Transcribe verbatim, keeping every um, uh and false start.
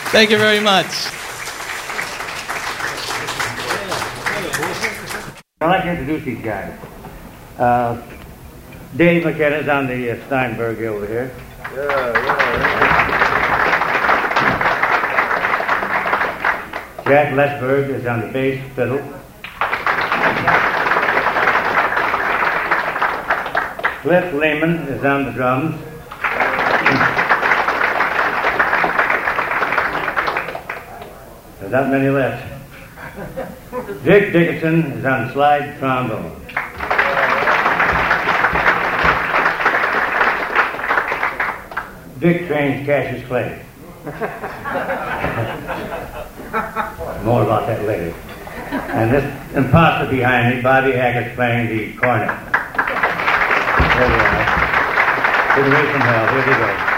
Thank you very much. I'd like to introduce these guys. Uh, Dave McKenna's on the uh, Steinberg over here. Yeah, yeah, Jack Lesberg is on the bass fiddle. Cliff Lehman is on the drums. There's not many left. Vic Dickinson is on slide trombone. Vic trains Cassius Clay. More about that later. And this imposter behind me, Bobby Hackett's playing the cornet. There we are. Good away from hell. Here we go.